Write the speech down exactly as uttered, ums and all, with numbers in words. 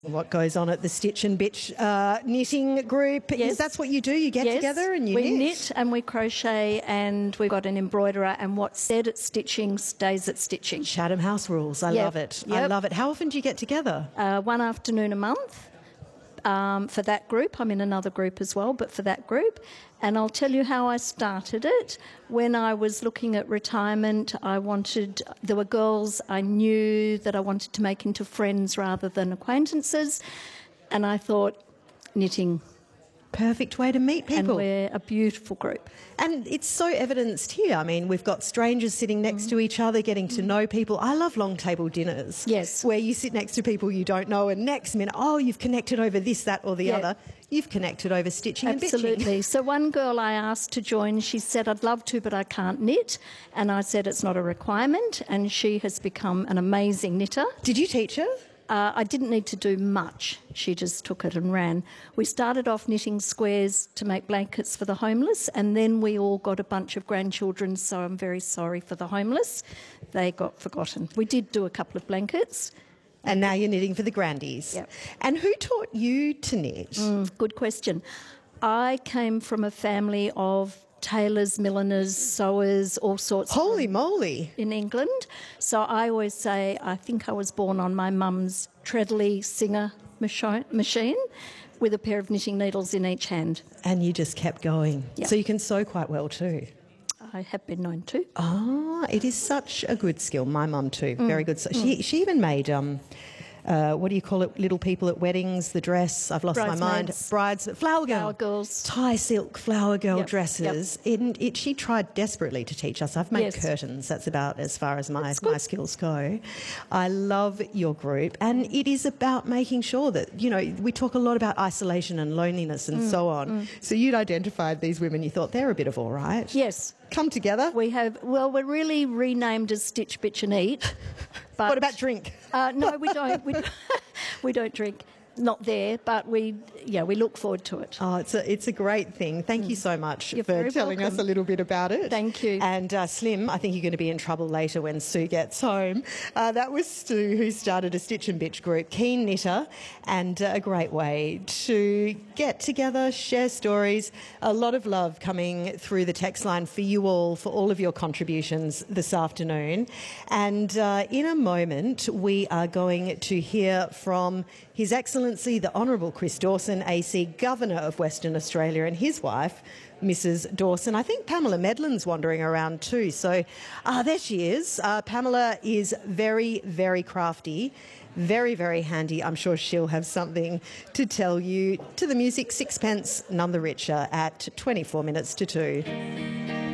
What goes on at the Stitch and Bitch uh, knitting group? Yes. Is that's what you do? You get yes. together and you we knit? We knit and we crochet, and we've got an embroiderer, and what's said at stitching stays at stitching. Chatham House rules. I Yep. love it. Yep. I love it. How often do you get together? Uh, one afternoon a month. Um, for that group. I'm in another group as well, but for that group. And I'll tell you how I started it. When I was looking at retirement, I wanted, there were girls I knew that I wanted to make into friends rather than acquaintances. And I thought, knitting. Perfect way to meet people. And we're a beautiful group. And it's so evidenced here. I mean, we've got strangers sitting next mm. to each other, getting to know people. I love long table dinners. Yes. Where you sit next to people you don't know, and next minute, oh, you've connected over this, that, or the yeah. other. You've connected over stitching Absolutely. and bitching. Absolutely. So one girl I asked to join, she said, I'd love to, but I can't knit. And I said, it's not a requirement. And she has become an amazing knitter. Did you teach her? Uh, I didn't need to do much. She just took it and ran. We started off knitting squares to make blankets for the homeless, and then we all got a bunch of grandchildren, so I'm very sorry for the homeless. They got forgotten. We did do a couple of blankets. And now you're knitting for the grandies. Yep. And who taught you to knit? Mm, good question. I came from a family of tailors, milliners, sewers, all sorts. Holy moly. In England. So I always say I think I was born on my mum's Treadley Singer machine with a pair of knitting needles in each hand. And you just kept going. Yep. So you can sew quite well too. I have been known to. Ah, it is such a good skill. My mum too, mm. very good. So mm. She she even made... Um, Uh, what do you call it? Little people at weddings, the dress. I've lost my mind. Brides, flower girl. Flower girls. Tie silk flower girl yep. dresses. Yep. It, it, she tried desperately to teach us. I've made yes. curtains. That's about as far as my, my skills go. I love your group. And it is about making sure that, you know, we talk a lot about isolation and loneliness and mm. so on. Mm. So you'd identified these women. You thought they're a bit of all right. Yes. Come together. We have, well, we're really renamed as Stitch, Bitch and Eat. But, what about drink? Uh, no, we don't. We, we don't drink. Not there, but we, yeah, we look forward to it. Oh, it's a, it's a great thing. Thank mm. you so much You're for telling welcome. us a little bit about it. Thank you. And uh, Slim, I think you're going to be in trouble later when Sue gets home. Uh, that was Stu, who started a Stitch and Bitch group, keen knitter, and uh, a great way to get together, share stories. A lot of love coming through the text line for you all, for all of your contributions this afternoon. And uh, in a moment, we are going to hear from His Excellency, the Honourable Chris Dawson, A C, Governor of Western Australia, and his wife, Missus Dawson. I think Pamela Medlin's wandering around too. So uh, there she is. Uh, Pamela is very, very crafty, very, very handy. I'm sure she'll have something to tell you. To the music, Sixpence None the Richer at twenty-four minutes to two.